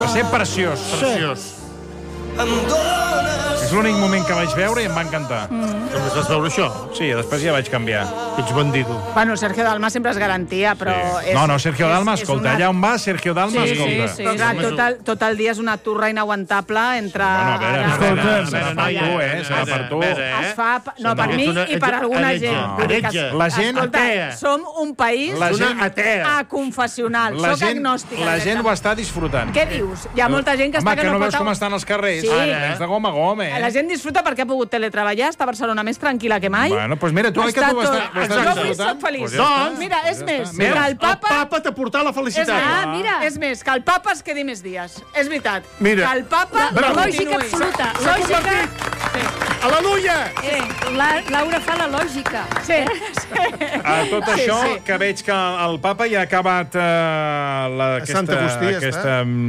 Va ser preciós. Preciós. És l'únic moment que vaig veure i em va encantar. Només vas veure això? Sí, després ja vaig canviar. Que ets bandido. Bueno, Sergio Dalma sempre és garantia, però... Sí. No, Sergio Dalma, escolta, allà on va, Sergio Dalma, escolta. Sí, clar, tot el dia és una turra inaguantable entre... Bueno, a veure, serà per tu, serà per tu. Es fa, no, per mi i per alguna gent. La gent... Escolta, som un país aconfessional. Soc agnòstica. La gent ho està disfrutant. Què dius? Hi ha molta gent que està que no pot... Home, que no veus com estan els carrers? Sí. És de gom a gom, La gent disfruta perquè ha pogut teletreballar, està a Barcelona més tranquil·la que mai. Bueno, doncs mira, tu, que tu ho estàs disfrutant. Jo avui soc feliç. Mira, és més, que el Papa... El Papa t'ha portat la felicitat. Mira. És més, que el Papa es quedi més dies. És veritat. Mira. Que el Papa... Lògica absoluta. Lògica... Aleluia! Laura fa la lògica. Sí. Tot això, que veig que el Papa ja ha acabat aquest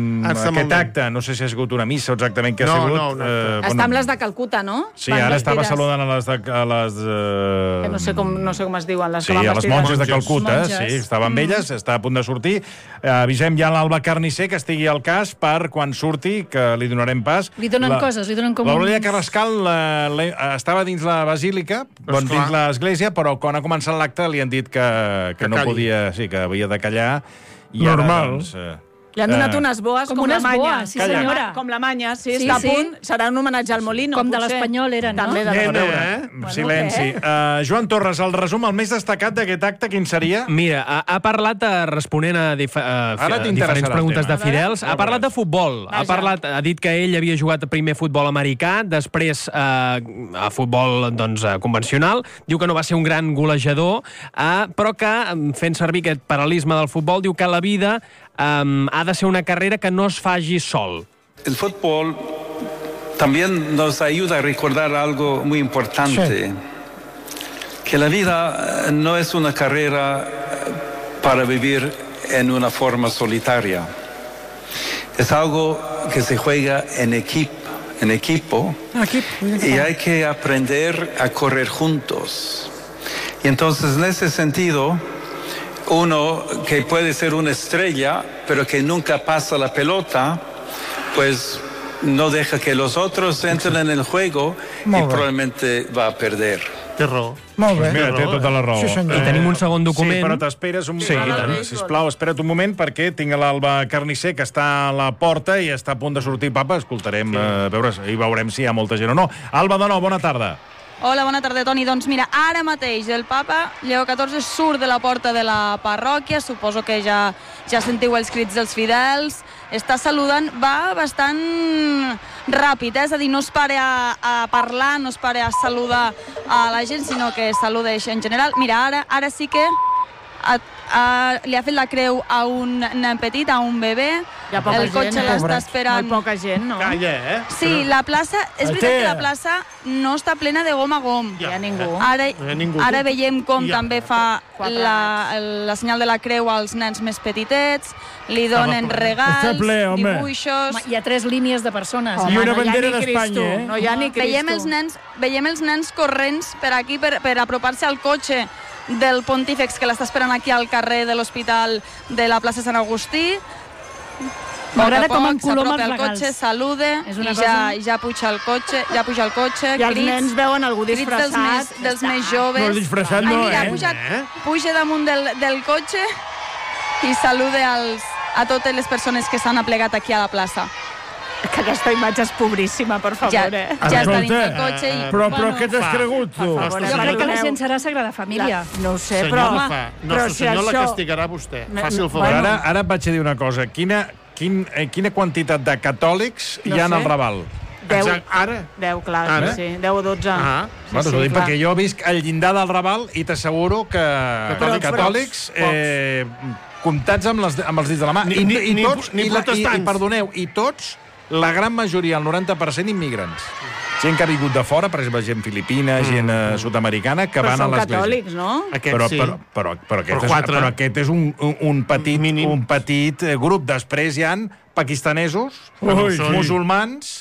acte. No sé si ha sigut una missa exactament que ha sigut. Està amb les de Calcuta, no? Sí, ara estava saludant a les... No sé com es diuen. Sí, a les monges de Calcuta. Sí, estava amb elles, està a punt de sortir. Avisem ja l'Alba Carnicer que estigui al cas per quan surti, que li donarem pas. Li donen coses, li donen com... L'Aurelia Carrascal estava dins la basílica, dins l'església, però quan ha començat l'acte li han dit que no podia... Sí, que havia de callar. Normal. Li han donat unes boes com la Manya. Sí, senyora. Com la Manya, sí, està a punt. Serà un homenatge al Molino, com de l'Espanyol era, no? També Silenci. Joan Torres, el resum, el més destacat d'aquest acte, quin seria? Mira, ha parlat responent a diferents preguntes de fidels. Ha parlat de futbol. Ha dit que ell havia jugat primer futbol americà, després a futbol convencional. Diu que no va ser un gran golejador, però que, fent servir aquest paral·lelisme del futbol, diu que la vida ha de ser una carrera que no es faci sol. El fútbol también nos ayuda a recordar algo muy importante, que la vida no es una carrera para vivir en una forma solitaria. Es algo que se juega en equipo, y hay que aprender a correr juntos. Y entonces, en ese sentido, uno que puede ser una estrella, pero que nunca pasa la pelota, pues no deja que los otros entren en el juego y probablemente va a perder. Té raó. Molt bé. Mira, té tota la raó. I tenim un segon document. Sí, però t'esperes un moment. Sisplau, espera't un moment, perquè tinc l'Alba Carnicer, que està a la porta i està a punt de sortir Papa. Escoltarem, i veurem si hi ha molta gent o no. Alba, de nou, bona tarda. Hola, bona tarda, Toni. Doncs mira, ara mateix el papa Lleó XIV surt de la porta de la parròquia, suposo que ja sentiu els crits dels fidels, està saludant, va bastant ràpid, és a dir, no es para a parlar, no es para a saludar a la gent, sinó que saluda en general. Mira, ara sí que li ha fet la creu a un nen petit, a un bebè. El cotxe l'està esperant. Molt poca gent, no? Calla, Sí, la plaça... És veritat que la plaça no està plena de gom a gom. Hi ha ningú. Ara veiem com també fa la senyal de la creu als nens més petitets, li donen regals, dibuixos... Hi ha 3 línies de persones. I una bandera d'Espanya, No hi ha ni Cristo. Veiem els nens corrents per aquí per apropar-se al cotxe del pontífex que l'està esperant aquí al carrer de l'Hospital de la plaça Sant Agustí. M'agrada com encoloma els regals. Cotxe, saluda i ja puja al cotxe, I els nens veuen algú disfressat. Crits dels més joves. No, disfressat no, Puja damunt del cotxe i saluda a totes les persones que s'han aplegat aquí a la plaça. Que aquesta imatge és pobríssima, per favor, Ja està dins del cotxe i... Però què t'has cregut, tu? Jo crec que la gent serà Sagrada Família. No ho sé, però... Nostre Senyor la castigarà vostè. Faci el favor. Ara et vaig a dir una cosa. Quina quantitat de catòlics hi ha al Raval? 10. Ara? 10, clar, sí. 10 o 12. Bueno, t'ho dic perquè jo visc al llindar del Raval i t'asseguro que catòlics comptats amb els dits de la mà. I perdoneu, i tots, la gran majoria, el 90%, immigrants. Gent que ha vingut de fora, per exemple, gent filipina, gent sud-americana, que van a l'església. Però són catòlics, no? Però aquest és un petit grup. Després hi ha pakistanesos, musulmans,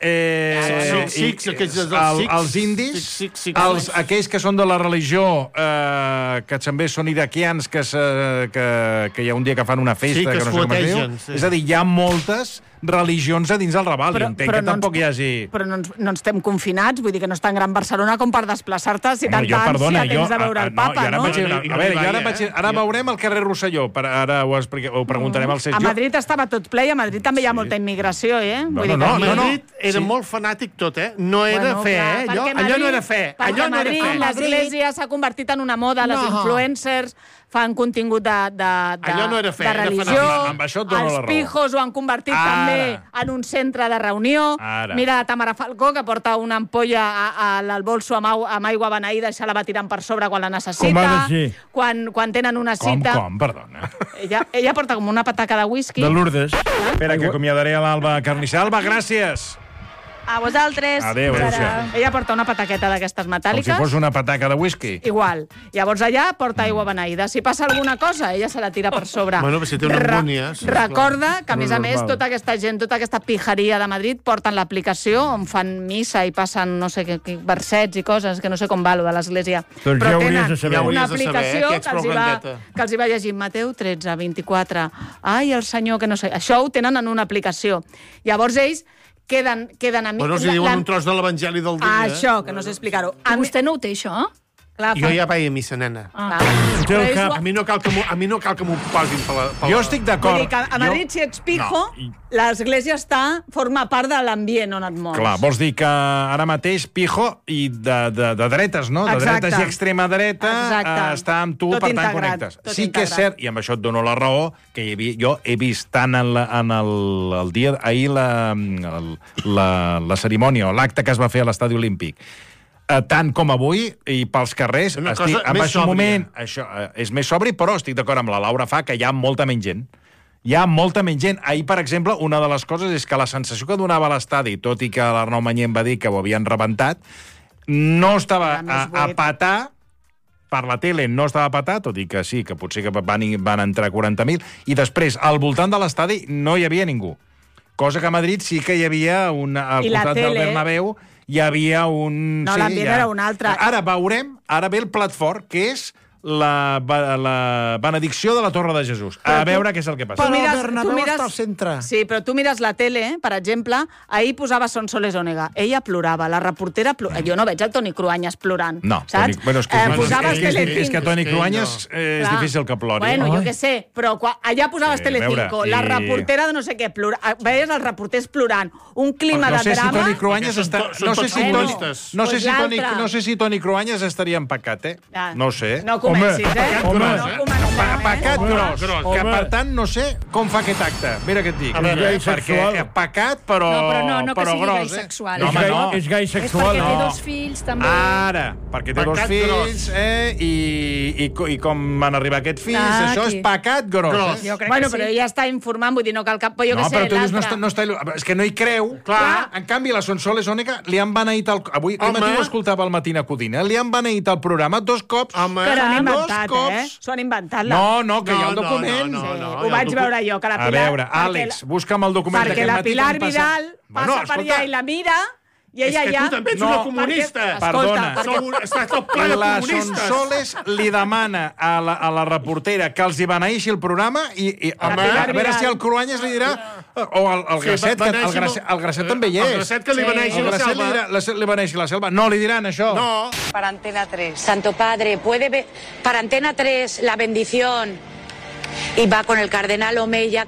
els indis, aquells que són de la religió, que també són iraquians, que hi ha un dia que fan una festa, que no sé com es diu. És a dir, hi ha moltes religions a dins del Raval. I entenc que tampoc hi hagi... Però no estem confinats, vull dir que no està en Gran Barcelona com per desplaçar-te si tant tants si tens de veure el papa, no? Ara veurem el carrer Rosselló, ara ho preguntarem al Sergio. A Madrid estava tot ple i a Madrid també hi ha molta immigració, A Madrid era molt fanàtic tot, No era fe, Allò no era fe. Perquè a Madrid l'església s'ha convertit en una moda, les influencers fan contingut de religió, els pijos ho han convertit també en un centre de reunió. Mira la Tamara Falcó, que porta una ampolla al bolso amb aigua beneïda i se la va tirant per sobre quan la necessita. Quan tenen una cita... Com? Perdona. Ella porta com una pataca de whisky. De Lourdes. Espera, que acomiadaré a l'Alba Carnicer. Alba, gràcies. A vosaltres. Adéu. Ella porta una pataqueta d'aquestes metàl·liques. Com si fos una pataca de whisky. Igual. Llavors allà porta aigua beneïda. Si passa alguna cosa, ella se la tira per sobre. Bueno, si té una harmonia... Recorda que, a més, tota aquesta gent, tota aquesta pijaria de Madrid porten l'aplicació on fan missa i passen, no sé, versets i coses, que no sé com va, lo de l'església. Però tenen una aplicació que els hi va llegir Mateu 13, 24. Ai, el senyor, que no sé... Això ho tenen en una aplicació. Llavors ells queden amics... Bueno, els diuen un tros de l'Evangeli del dia. Això, que no sé explicar-ho. Vostè no ho té, això? Clar, jo ja vaig a missa, nena. A mi no cal que m'ho posin per la... Jo estic d'acord. Vull dir que a Madrid, si ets pijo, l'església forma part de l'ambient on et mors. Clar, vols dir que ara mateix pijo i de dretes, no? De dretes i extrema dreta està amb tu, per tant connectes. Sí que és cert, i amb això et dono la raó, que jo he vist tant en el dia... Ahir la cerimònia o l'acte que es va fer a l'Estadi Olímpic, tant com avui, i pels carrers, en aquest moment, això és més sobri, però estic d'acord amb la Laura Fa, que hi ha molta menys gent. Hi ha molta menys gent. Ahir, per exemple, una de les coses és que la sensació que donava l'estadi, tot i que l'Arnau Mañé em va dir que ho havien rebentat, no estava a petar, per la tele no estava a petar, tot i que sí, que potser que van entrar 40.000, i després, al voltant de l'estadi, no hi havia ningú. Cosa que a Madrid sí que hi havia al costat del Bernabéu, hi havia un... No, l'ambient era un altre. Ara veurem, ara ve el plat fort, que és la benedicció de la Torre de Jesús. A veure què és el que passa. Però el Bernabéu està al centre. Sí, però tu mires la tele, per exemple, ahir posava Sonsoles Onega. Ella plorava, la reportera plorava. Jo no veig el Toni Cruanyes plorant. No, saps? És que Toni Cruanyes és difícil que plori. Bueno, jo què sé, però allà posaves Telecinco, la reportera de no sé què plorava. Veies els reporters plorant. Un clima de drama... No sé si Toni Cruanyes estaria en pecat, No sé. No comencis, Pecat gros. Que, per tant, no sé com fa aquest acte. Mira què et dic. Perquè pecat, però gros. No, que sigui gai sexual. És gai sexual. És perquè té 2 fills, també. Ara, perquè té 2 fills, i com van arribar aquests fills, això és pecat gros. Bueno, però ella està informant, vull dir, no cal cap... No, però tu dius, és que no hi creu. En canvi, la Sonsoles Onega li han beneït... Avui matí ho escoltava al Matina Codina. Li han beneït el programa 2 cops. S'ho han inventat, S'ho han inventat. No, que hi ha el document. Ho vaig veure jo, que la Pilar... A veure, Àlex, busca'm el document d'aquest matí. Perquè la Pilar Vidal passa per allà i la mira... És que tu també ets una comunista. Perdona. Estàs tot ple de comunistes. La Sonsoles li demana a la reportera que els hi beneeixi el programa i a veure si el Cruanyes li dirà... O el Grasset, que el Grasset també hi és. El Grasset que li beneixi la Selva. Li beneixi la Selva. No li diran això. No. Para Antena 3. Santo Padre, puede ver para Antena 3 la bendición. Y va con el cardenal Omeya,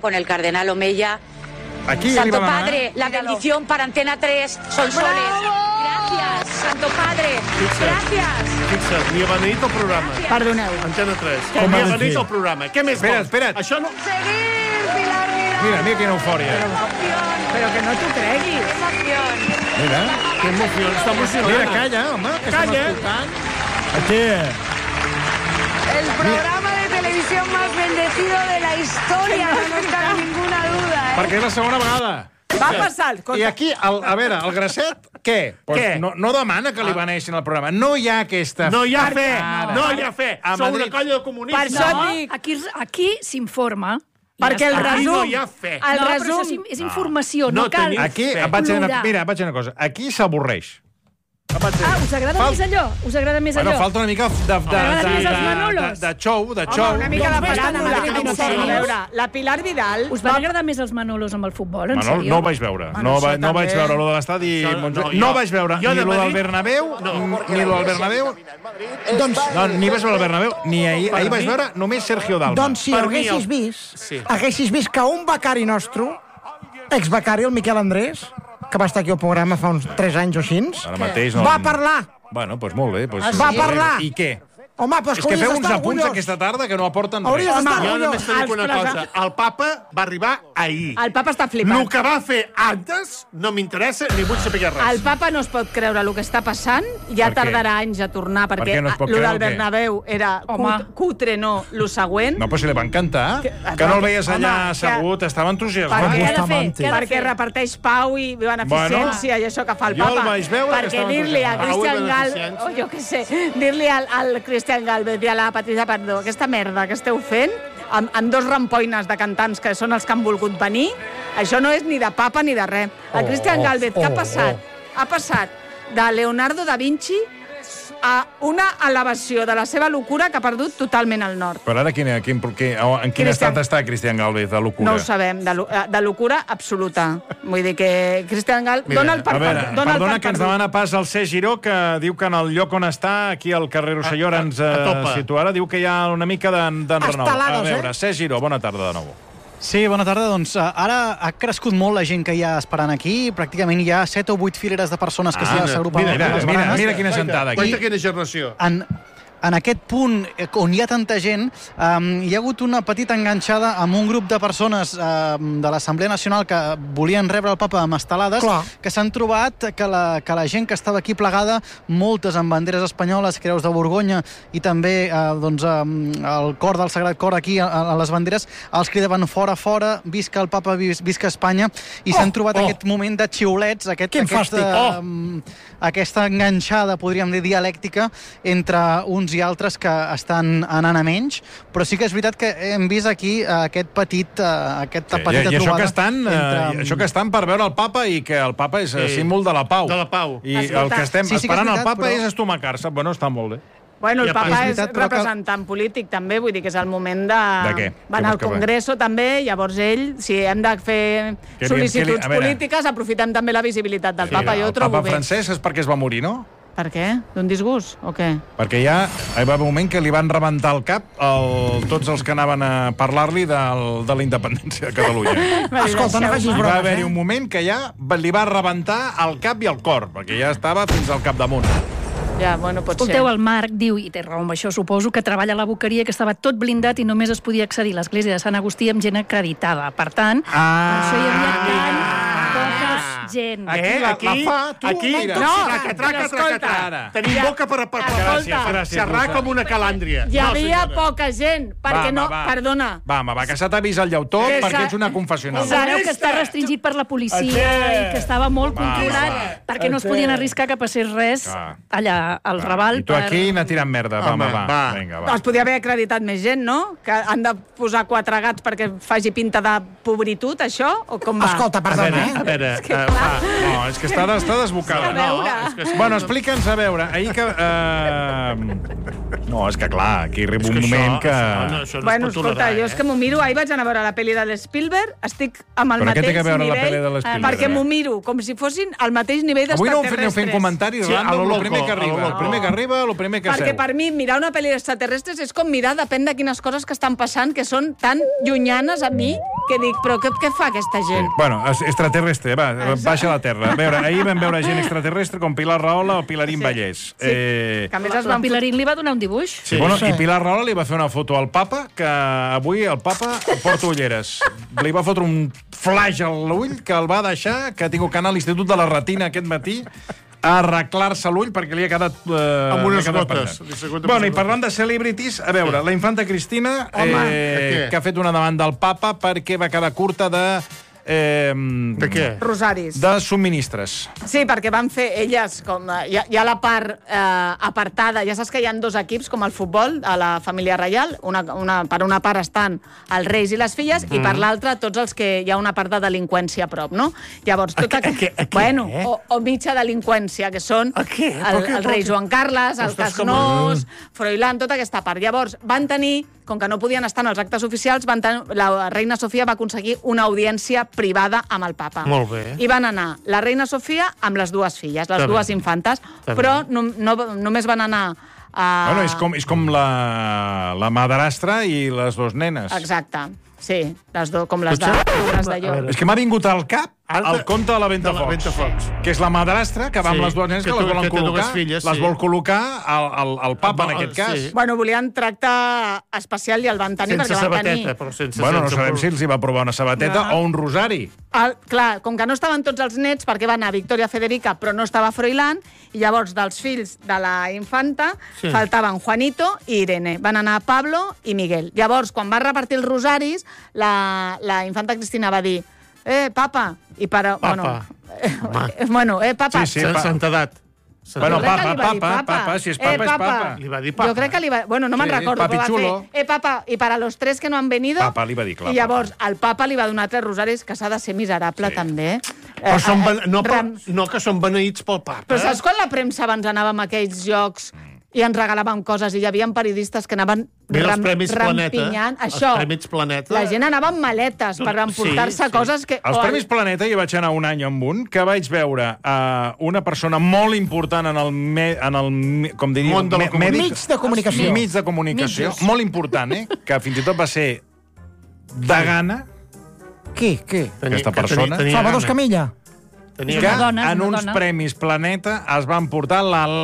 Aquí Santo Padre, la bendición para Antena 3, Sonsoles. Gracias, Santo Padre. Gracias. Fixa't, li ha beneït el programa. Perdoneu. Antena 3. Li ha beneït el programa. Què més vols? Espera't. Això no... Mira quina eufòria. Però que no t'ho creguis. Mira. Que emoció, està emocionant. Mira, calla, home, que estem escoltant. Aquí. El programa de televisión más bendecido de la historia, no nos cabe ninguna duda. Perquè és la segona vegada. Va passar. I aquí, a veure, el Grasset, què? No demana que li beneixin el programa. No hi ha aquesta... No hi ha fe. Sou una colla de comunistes. Per això dic... Aquí s'informa. Perquè el resum... no hi ha fe. El resum... és informació, no cal... Aquí, vaig a dir una cosa. Aquí s'avorreix. us agrada més allò? Us agrada més allò? Bueno, falta una mica de show, de show. Home, una mica de paràndula. La Pilar Vidal... Us van agradar més els Manolos amb el futbol, en sèrio? No ho vaig veure. No vaig veure lo de l'estadi Montjuïc. No vaig veure ni lo del Bernabéu, ni vaig veure el Bernabéu, ni ahir vaig veure només Sergio Dalma. Doncs si haguessis vist que un becari nostre, exbecari, el Miquel Andrés, que va estar aquí al programa fa uns 3 anys o així, va parlar. Bueno, doncs molt bé. Va parlar. I què? Home, però és que feu uns apunts aquesta tarda que no aporten res. Jo només t'he dit una cosa. El papa va arribar ahir. El papa està flipat. El que va fer antes no m'interessa ni vull saber res. El papa no es pot creure el que està passant. Ja tardarà anys a tornar, perquè el del Bernabéu era cutre, no, lo següent. No, però si li va encantar. Que no el veies allà assegut, estava entusiasmat. Perquè reparteix pau i beneficència i això que fa el papa. Jo el vaig veure que estava entusiasmat. Perquè dir-li a Cristian Galvez, jo què sé, dir-li al Cristian Galvez i a la Patricia Pardo, aquesta merda que esteu fent, amb 2 rampoines de cantants que són els que han volgut venir, això no és ni de papa ni de res. El Cristian Galvez, què ha passat? Ha passat de Leonardo da Vinci a una elevació de la seva locura que ha perdut totalment el nord. Però ara en quin estat està Cristian Galvez de locura? No ho sabem, de locura absoluta. Vull dir que Cristian Galvez dona el perdona que ens demana pas al C. Giró, que diu que en el lloc on està, aquí al carrer Rosselló, ens situarà, diu que hi ha una mica d'enrenou. A veure, C. Giró, bona tarda de nou. Sí, bona tarda. Doncs ara ha crescut molt la gent que hi ha esperant aquí. Pràcticament hi ha 7 o 8 fileres de persones que s'agrupen. Mira quina sentada aquí. Quina generació. En aquest punt on hi ha tanta gent, hi ha hagut una petita enganxada amb un grup de persones de l'Assemblea Nacional que volien rebre el papa amb estelades, que s'han trobat que la gent que estava aquí plegada, moltes amb banderes espanyoles, creus de Borgonya i també el cor del Sagrat Cor aquí a les banderes, els cridaven fora, fora, visca el papa, visca Espanya, i s'han trobat aquest moment de xiulets, aquesta enganxada, podríem dir, dialèctica entre uns i altres que estan anant a menys, però sí que és veritat que hem vist aquí aquesta petita trobada. I això que estan per veure el papa i que el papa és símbol de la pau. De la pau. I el que estem esperant al papa és estomacar-se. Bueno, està molt bé. Bueno, el papa és representant polític també, vull dir que és el moment de... Va anar al Congreso també, llavors ell, si hem de fer sol·licituds polítiques, aprofitem també la visibilitat del papa, jo ho trobo bé. El papa francès és perquè es va morir, no? Per què? D'un disgust o què? Perquè hi va haver un moment que li van rebentar el cap tots els que anaven a parlar-li de la independència de Catalunya. Escolta, no facis bromes, Va haver-hi un moment que ja li va rebentar el cap i el cor, perquè ja estava fins al capdamunt. Ja, bueno, pot ser. Escolteu, el Marc diu, i té raó amb això, suposo, que treballa a la boqueria, que estava tot blindat i només es podia accedir a l'església de Sant Agustí amb gent acreditada. Per tant, per això hi havia tan poca gent. Aquí, traca. Tenim boca per xerrar com una calàndria. Hi havia poca gent, perquè no... Perdona. Va, que s'ha t'avís el llautó perquè ets una confessional. Sabeu que està restringit per la policia i que estava molt controlat perquè no es podien arriscar que passés res allà al Raval. I tu aquí anar tirant merda. Va. Es podia haver acreditat més gent, no? Que han de posar 4 gats perquè faci pinta de pobritud, això? O com va? Escolta, perdona, A veure, no, és que està desbocada. Bueno, explica'ns, a veure, ahir que... No, és que clar, aquí arriba un moment que... Bueno, escolta, jo és que m'ho miro, ahir vaig anar a veure la pel·li de l'Spielberg, estic amb el mateix nivell... Però què té que veure la pel·li de l'Spielberg? Perquè m'ho miro, com si fossin al mateix nivell d'extraterrestres. Avui no aneu fent comentaris, el primer que arriba. El primer que seu. Perquè per mi, mirar una pel·li d'extraterrestres és com mirar, depèn de quines coses que estan passant, que són tan llunyanes a mi, que dic, però què fa aquesta gent? Bueno, extraterrestre, baixa a la Terra. A veure, ahir vam veure gent extraterrestre com Pilar Rahola o Pilarín Vallès. La Pilarín li va donar un dibuix? Sí, i Pilar Rahola li va fer una foto al papa, que avui el papa porta ulleres. Li va fotre un flash a l'ull que el va deixar, que ha tingut que anar a l'Institut de la Retina aquest matí a arreglar-se l'ull perquè li ha quedat... amb unes gotes. Bueno, i parlant de celebrities, a veure, la infanta Cristina, que ha fet una demanda al papa perquè va quedar curta de De què? Rosaris. De subministres. Sí, perquè van fer elles, com hi ha la part apartada, ja saps que hi ha 2 equips, com el futbol, a la família reial, per una part estan els reis i les filles, i per l'altra tots els que hi ha una part de delinqüència a prop, no? Llavors, bueno, o mitja delinqüència, que són el rei Joan Carles, el Casnós, Froilán, tota aquesta part. Llavors, van tenir, com que no podien estar en els actes oficials, la reina Sofia va aconseguir una audiència privada amb el papa. Molt bé. I van anar la reina Sofia amb les 2 filles, les 2 infantes, però només van anar Bueno, és com la madrastra i les 2 nenes. Exacte, sí, com les de Llor. És que m'ha vingut al cap el conte de la Ventafocs, que és la madrastra que va amb les 2 nenes que les volen col·locar, les vol col·locar al papa, en aquest cas. Bueno, volien tracte especial i el van tenir perquè van tenir... Però sense bueno, no sabem si els hi va provar una sabateta o un rosari. Clar, com que no estaven tots els nets, perquè va anar Victoria Federica, però no estava Froilán, i llavors dels fills de la infanta faltaven Juanito i Irene. Van anar Pablo i Miguel. Llavors, quan va repartir els rosaris, la infanta Cristina va dir papa, i papa. Papa. Sí, santedat. Bueno, papa, si és papa, és papa. Li va dir papa. Jo crec que li va... Bueno, no me'n recordo. Papi chulo. Papa, i para los 3 que no han venido... Papa li va dir, clar. I llavors, el papa li va donar 3 rosaris, que s'ha de ser miserable, també. Però no que són beneïts pel papa. Però saps quan la premsa abans anàvem a aquells jocs i ens regalàvem coses i hi havia periodistes que anaven rampinyant això. Els Premis Planeta. La gent anava amb maletes per emportar-se coses que... Els Premis Planeta, jo vaig anar un any amb un, que vaig veure una persona molt important en el com diria... Món de la comunicació. Mig de comunicació. Mig de comunicació. Molt important, que fins i tot va ser degana. Qui? Aquesta persona. Salvador Escamilla. Que en uns Premis Planeta es van portar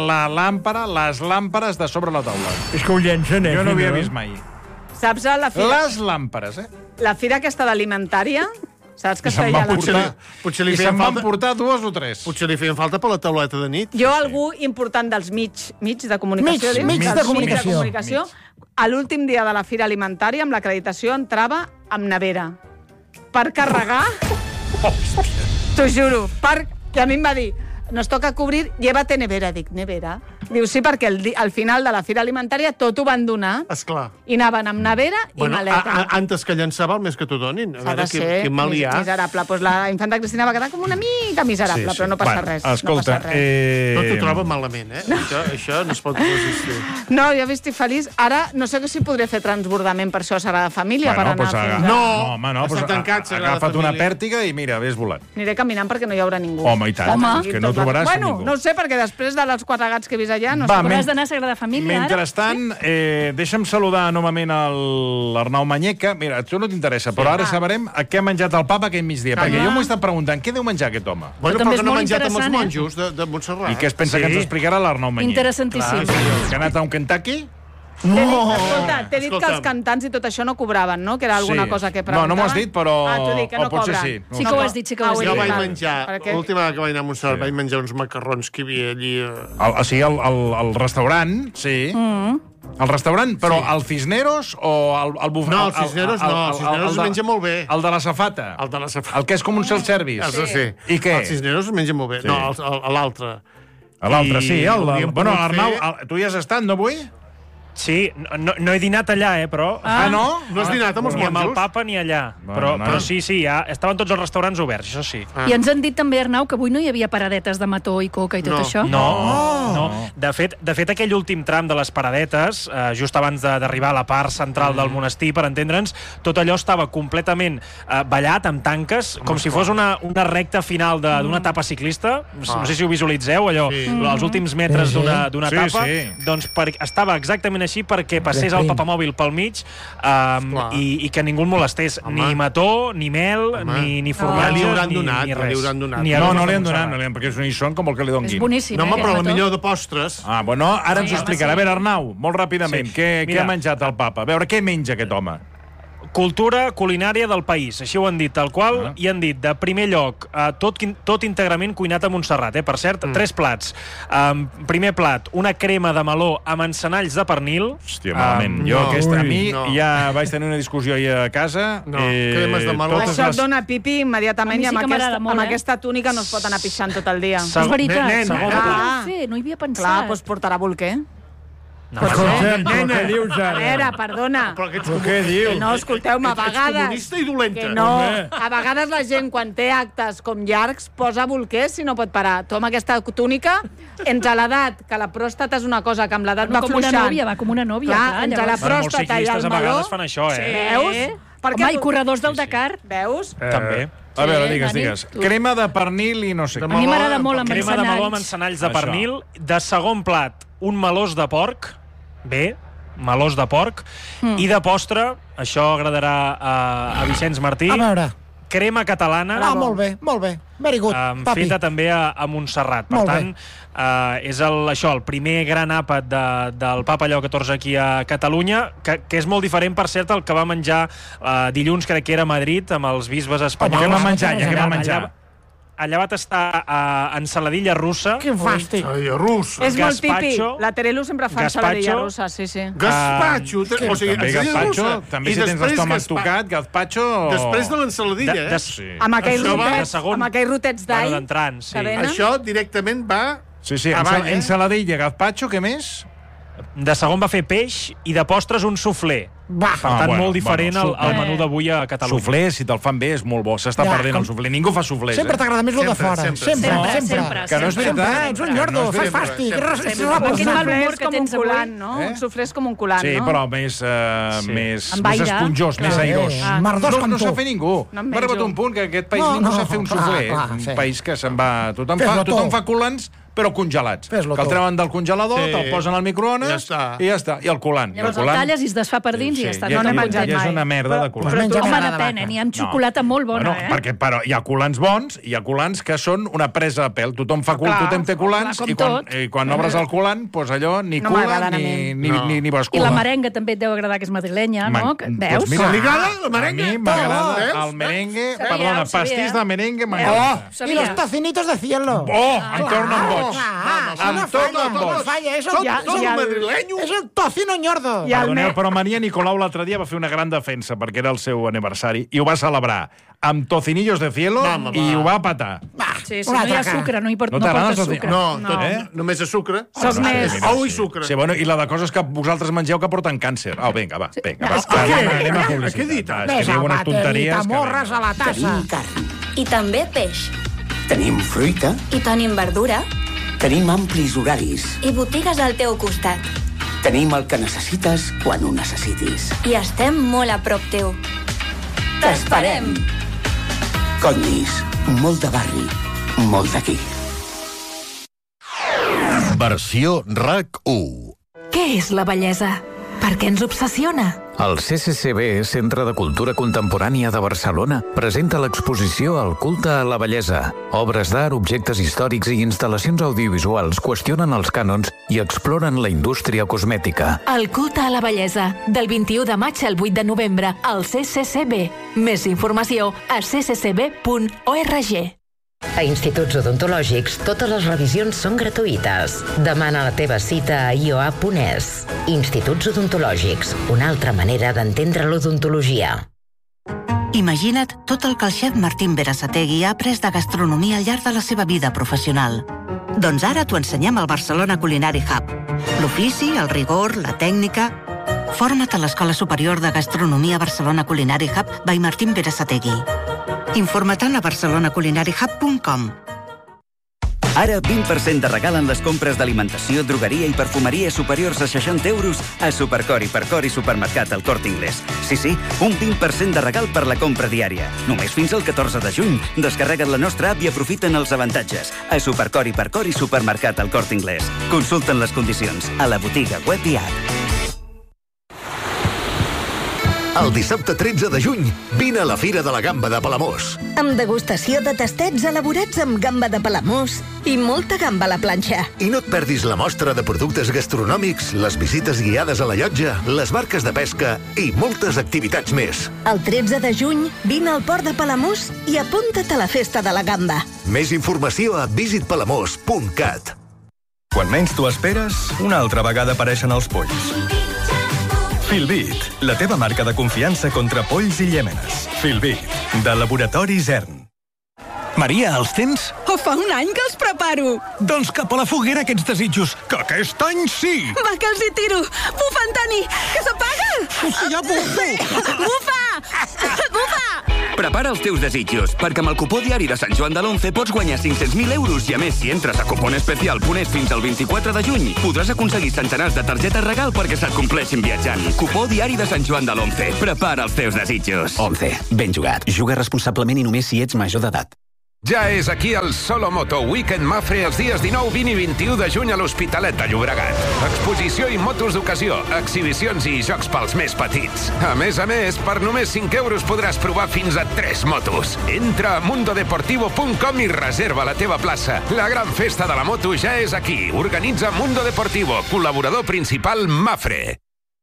les làmperes de sobre la taula. És que ho llencen, Jo no havia vist mai. Saps la fira... Les làmperes, La fira aquesta d'alimentària, saps que se'n van portar 2 o 3. Potser li feien falta per la tauleta de nit. Jo, algú important dels mig de comunicació, mig de comunicació. A l'últim dia de la fira alimentària, amb l'acreditació, entrava amb nevera. Per carregar... Hòstia. T'ho juro, i a mi em va dir, nos toca cobrir, llévate nevera. Dic, nevera? Diu, sí, perquè al final de la fira alimentària tot ho van donar. Esclar. I anaven amb nevera i maleta. Antes que llençava, el més que t'ho donin. A veure, quin mal hi ha. Miserable. Pues la infanta Cristina va quedar com una mica miserable, però no passa res. Escolta, no t'ho trobo malament, Això no es pot resistir. No, jo estic feliç. Ara no sé si podré fer transbordament per això a Sagrada Família. No, agafa't una pèrtiga i mira, vés volant. Aniré caminant perquè no hi haurà ningú. Home, i tant, que no trobaràs ningú. Bueno, no sé, perquè després de les 4 gats que he vist allà, no sé. Hauràs d'anar a Sagrada Família, ara. Mentrestant, deixa'm saludar novament l'Arnau Manyeca. Mira, a tu no t'interessa, però ara sabrem a què ha menjat el papa aquest migdia, perquè jo m'ho he estat preguntant, què deu menjar aquest home? Bueno, però que no ha menjat amb els monjos de Montserrat. I què es pensa que ens explicarà l'Arnau Manyeca? Interessantíssim. Que ha anat a un Kentucky? Escolta, t'he dit que els cantants i tot això no cobraven, no? Que era alguna cosa que preguntaven. No m'ho has dit, però... t'ho dic, que no cobren. Sí que ho has dit, Jo vaig menjar, l'última vegada que vaig anar a Montserrat, vaig menjar uns macarrons que hi havia allí... Sí, al restaurant, sí. Al restaurant, però al Cisneros o al bufet? No, al Cisneros no. Al Cisneros es menja molt bé. El de la safata? El de la safata. El que és com un self-service? Sí. I què? Al Cisneros es menja molt bé. No, a l'altre. A l'altre, sí. Bueno, Arnau, tu hi has estat, no avui? Sí, no he dinat allà, però... Ah, no? No has dinat amb els monjos? Ni amb el papa ni allà. Però sí, ja estaven tots els restaurants oberts, això sí. I ens han dit també, Arnau, que avui no hi havia paradetes de mató i coca i tot això? No. De fet, aquell últim tram de les paradetes, just abans d'arribar a la part central del monestir, per entendre'ns, tot allò estava completament ballat, amb tanques, com si fos una recta final d'una etapa ciclista. No sé si ho visualitzeu, allò, els últims metres d'una etapa. Doncs estava exactament així perquè passés el papamòbil pel mig i que ningú el molestés. Ni mató, ni mel, ni formatges, ni res. No li han donat, perquè no hi són com el que li donguin. És boníssim, No, però la millor de postres... Bueno, ara ens ho explicarà. A veure, Arnau, molt ràpidament, què ha menjat el papa? A veure, què menja aquest home? cultura culinària del país, així ho han dit, tal qual, i han dit, de primer lloc, tot íntegrament cuinat a Montserrat, per cert, 3 plats. Primer plat, una crema de meló amb encenalls de pernil. Hòstia, malament. Jo a mi ja vaig tenir una discussió ahir a casa. Cremes de meló. Això et dona pipi immediatament i amb aquesta túnica no es pot anar pixant tot el dia. És veritat. No hi havia pensat. Clar, doncs portarà bolquer. No, què dius ara? A veure, perdona. Però què dius? No, escolteu-me, a vegades... Ets comunista i dolenta. No, a vegades la gent, quan té actes com llargs, posa bolquer si no pot parar. Tu amb aquesta túnica, entre l'edat, que la pròstata és una cosa que amb l'edat va fluixant... Va com una nòvia, clar. Entre la pròstata i el meló... A vegades fan això, Veus? Home, i corredors del Dakar. Veus? També. A veure, digues. Crema de pernil i no sé què. A mi m'agrada molt amb crema de meló amb encenalls. encenalls de pernil. De segon plat, un melós de porc. Bé, melós de porc. I de postre, això agradarà a Vicenç Martí. A veure. Crema catalana. Molt bé. Very good, papi. Feta també a Montserrat. Per tant, és el primer gran àpat del Papa Lleó XIV aquí a Catalunya, que és molt diferent, per cert, el que va menjar dilluns, crec que era a Madrid, amb els bisbes espanyols. Què va menjar? Allà va tastar ensaladilla russa. Quin fàstic. És molt típic. La Terelu sempre fa ensaladilla russa, sí. Gazpacho. O sigui, ensaladilla russa. També si tens l'estómac tocat, gazpacho... Després de l'ensaladilla, Amb aquells rotets d'all. Això directament va... Sí, ensaladilla, gazpacho, què més? De segon va fer peix i de postres un suflé. Per tant, molt diferent al menú d'avui a Catalunya. Suflé, si te'l fan bé, és molt bo. S'està perdent el suflé. Ningú fa suflés. Sempre t'agrada més el de fora. Sempre. Que no és veritat. Ets un llordo, fas fàstic. Quin mal humor que tens colant, no? Un suflé és com un colant, no? Sí, però més esponjós, més airós. No sap fer ningú. Va arribat un punt que aquest país ningú sap fer un suflé. És un país que se'n va... Tothom fa colants, però congelats. Que el treuen del congelador, te'l posen al microones i ja està. I el colant. Llavors el talles i es desfà per dins i ja està. No n'he menjat mai. És una merda de colant. Home, depèn, n'hi ha amb xocolata molt bona, Però hi ha colants bons i hi ha colants que són una presa de pèl. Tothom té colants i quan obres el colant, doncs allò ni cula ni bascula. I la merenga també et deu agradar, que és madrilenya, no? Veus? Li agrada la merenga? A mi m'agrada el merengue. Perdona, pastís de merengue m'agrada. I los tocinitos de cielo. Em tornen boig. Em tornen boig. És el tocino ñordo. Però Maria Nicolau l'altre dia va fer una gran defensa perquè era el seu aniversari i ho va celebrar amb tocinillos de cielo i ho va patar. Sí, no hi ha sucre, no porta sucre. No, només és sucre. Ou i sucre. Sí, bueno, i la de coses que vosaltres mengeu que porten càncer. Vinga, va. Anem a publicitat. Què he dit? Més al baterit, morres a la tassa. Tenim carn. I també peix. Tenim fruita. I tenim verdura. Tenim amplis horaris. I botigues al teu costat. Tenim el que necessites quan ho necessitis. I estem molt a prop teu. T'esperem! Codnis, molt de barri, molt d'aquí. Versió RAC1. Què és la bellesa? Per què ens obsessiona? El CCCB, Centre de Cultura Contemporània de Barcelona, presenta l'exposició El culte a la bellesa. Obres d'art, objectes històrics i instal·lacions audiovisuals qüestionen els cànons i exploren la indústria cosmètica. El culte a la bellesa, del 21 de maig al 8 de novembre, al CCCB. Més informació a cccb.org. A Instituts Odontològics, totes les revisions són gratuïtes. Demana la teva cita a ioa.es. Instituts Odontològics, una altra manera d'entendre l'odontologia. Imagina't tot el que el xef Martín Berasategui ha après de gastronomia al llarg de la seva vida professional. Doncs ara t'ho ensenyem al Barcelona Culinary Hub. L'ofici, el rigor, la tècnica... Forma't a l'Escola Superior de Gastronomia Barcelona Culinary Hub by Martín Berasategui. Informa't a barcelonaculinariehub.com. Ara 20% de regal en les compres d'alimentació, drogueria i perfumeria superiors a 60 euros a Supercor, Hipercor i Supermercat El Corte Inglés. Sí, un 20% de regal per la compra diària. Només fins al 14 de juny. Descarrega't la nostra app i aprofita'n els avantatges. A Supercor, Hipercor i Supermercat El Corte Inglés. Consulta'n les condicions a la botiga web i app. El dissabte 13 de juny, vine a la Fira de la Gamba de Palamós. Amb degustació de tastets elaborats amb gamba de Palamós i molta gamba a la planxa. I no et perdis la mostra de productes gastronòmics, les visites guiades a la llotja, les barques de pesca i moltes activitats més. El 13 de juny, vine al port de Palamós i apunta't a la Festa de la Gamba. Més informació a visitpalamós.cat. Quan menys t'ho esperes, una altra vegada apareixen els polls. Filbit, la teva marca de confiança contra polls i llèmenes. Filbit, de Laboratori Zern. Maria, els tens? Fa un any que els preparo. Doncs cap a la foguera aquests desitjos, que aquest any sí! Va, que els hi tiro! Bufa, Antoni, que s'apaga! Ja bufo! Bufa! Bufa! Prepara els teus desitjos, perquè amb el cupó diari de Sant Joan de l'Once pots guanyar 500.000 euros i, a més, si entres a cuponespecial.es fins al 24 de juny, podràs aconseguir centenars de targetes regal perquè se't compleixin viatjant. Cupó diari de Sant Joan de l'Once. Prepara els teus desitjos. 11. Ben jugat. Juga responsablement i només si ets major d'edat. Ja és aquí el Solo Moto Weekend Mafre els dies 19, 20 i 21 de juny a l'Hospitalet de Llobregat. Exposició i motos d'ocasió, exhibicions i jocs pels més petits. A més, per només 5 euros podràs provar fins a 3 motos. Entra a mundodeportivo.com i reserva la teva plaça. La gran festa de la moto ja és aquí. Organitza Mundo Deportivo, col·laborador principal Mafre.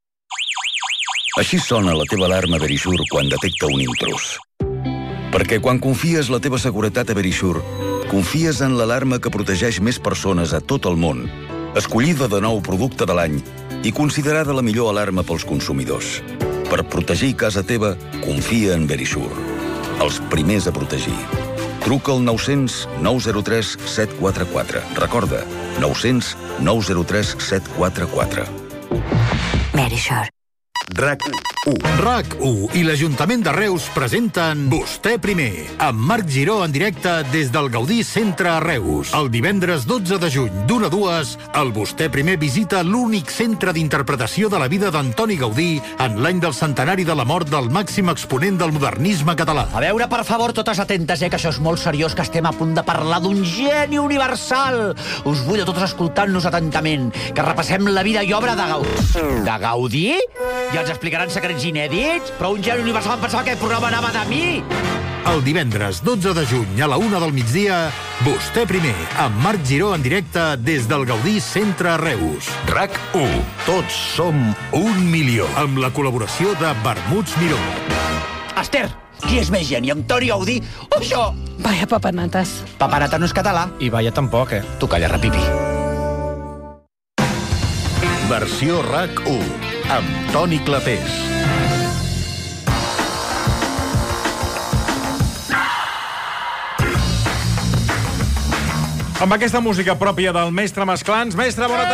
Així sona la teva alarma Verisure quan detecta un intrus. Perquè quan confies la teva seguretat a Verisure, confies en l'alarma que protegeix més persones a tot el món, escollida de nou producte de l'any i considerada la millor alarma pels consumidors. Per protegir casa teva, confia en Verisure. Els primers a protegir. Truca al 900 903 744. Recorda, 900 903 744. Verisure. RAC1 i l'Ajuntament de Reus presenten Vostè primer, amb Marc Giró en directe des del Gaudí Centre a Reus. El divendres 12 de juny, d'1 a 2, el Vostè primer visita l'únic centre d'interpretació de la vida d'Antoni Gaudí en l'any del centenari de la mort del màxim exponent del modernisme català. A veure, per favor, totes atentes, que això és molt seriós, que estem a punt de parlar d'un geni universal. Us vull a totes escoltant-nos atentament, que repassem la vida i obra de Gaudí. De Gaudí? I ens explicaran secrets inèdits? Però un geni universal em pensava que el programa anava de mi! El divendres 12 de juny a la 1 del migdia, Vostè primer, amb Marc Giró en directe des del Gaudí Centre a Reus. RAC1. Tots som 1 milió. Amb la col·laboració de Vermuts Miró. Esther, qui és més geni, Antoni Gaudí o això? Vaya papanates. Papanata no és català. I vaya tampoc, Tu calla, repipi. Versió RAC1, amb Toni Clapés. Amb aquesta música pròpia del mestre Masclans. Mestre, bona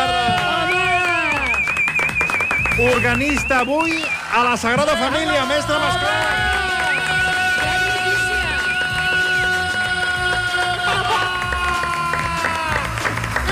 tarda! Organista avui a la Sagrada Família, mestre Masclans!